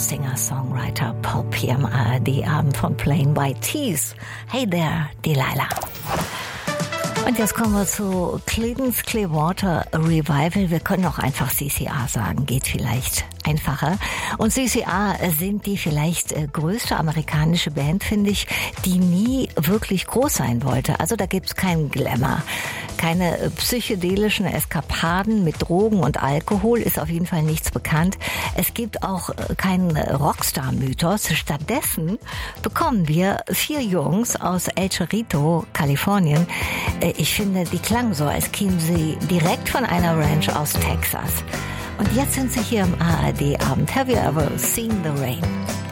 Singer-Songwriter Pop hier im ARD-Abend von Plain White T's. Hey there, Delilah. Und jetzt kommen wir zu Creedence Clearwater Revival. Wir können auch einfach CCR sagen, geht vielleicht einfacher. Und CCR sind die vielleicht größte amerikanische Band, finde ich, die nie wirklich groß sein wollte. Also da gibt's keinen Glamour. Keine psychedelischen Eskapaden mit Drogen und Alkohol, ist auf jeden Fall nichts bekannt. Es gibt auch keinen Rockstar-Mythos. Stattdessen bekommen wir 4 Jungs aus El Cerrito, Kalifornien. Ich finde, die klangen so, als kämen sie direkt von einer Ranch aus Texas. Und jetzt sind sie hier im ARD-Abend. Have you ever seen the rain?